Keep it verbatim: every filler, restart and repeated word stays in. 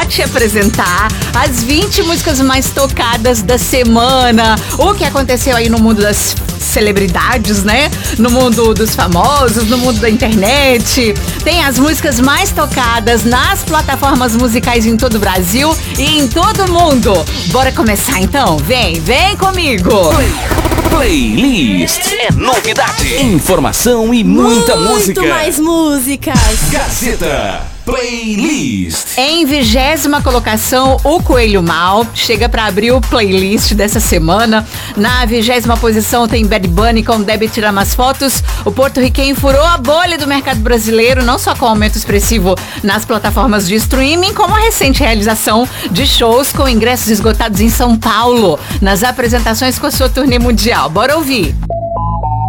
pra te apresentar as vinte músicas mais tocadas da semana. O que aconteceu aí no mundo das celebridades, né? No mundo dos famosos, no mundo da internet. Tem as músicas mais tocadas nas plataformas musicais em todo o Brasil e em todo o mundo. Bora começar então? Vem, vem comigo! Playlist é novidade, informação e muita Muito música. Muito mais músicas. Gazeta Playlist. Em vigésima colocação, o Coelho Mal chega pra abrir o playlist dessa semana. Na vigésima posição tem Bad Bunny com Debe Tirar Mais Fotos. O porto-riquenho furou a bolha do mercado brasileiro, não só com aumento expressivo nas plataformas de streaming, como a recente realização de shows com ingressos esgotados em São Paulo, nas apresentações com a sua turnê mundial. Bora ouvir!